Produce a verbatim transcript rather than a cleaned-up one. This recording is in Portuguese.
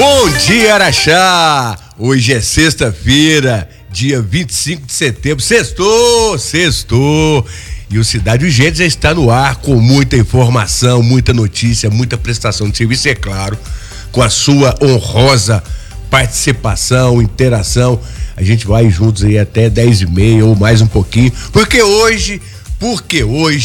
Bom dia, Araxá! Hoje é sexta-feira, dia vinte e cinco de setembro. Sextou, sextou. E o Cidade Urgente já está no ar com muita informação, muita notícia, muita prestação de serviço, é claro, com a sua honrosa participação, interação. A gente vai juntos aí até dez e meia ou mais um pouquinho, porque hoje, porque hoje